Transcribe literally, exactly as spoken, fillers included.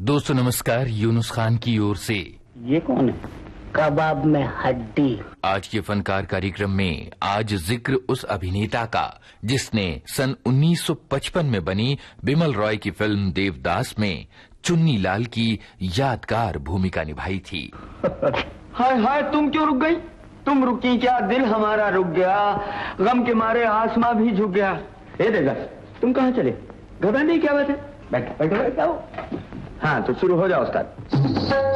दोस्तों नमस्कार, यूनुस खान की ओर से। ये कौन है? कबाब में हड्डी। आज के फनकार कार्यक्रम में आज जिक्र उस अभिनेता का जिसने सन उन्नीस सौ पचपन में बनी बिमल रॉय की फिल्म देवदास में चुन्नी लाल की यादगार भूमिका निभाई थी। हाय हाय, तुम क्यों रुक गई? तुम रुकी क्या, दिल हमारा रुक गया, गम के मारे आसमां भी झुक गया। ए देगा, तुम कहाँ चले? घबराने की क्या बात है? बैठो बैठो बैठो। हाँ तो शुरू हो जाओ उस्ताद।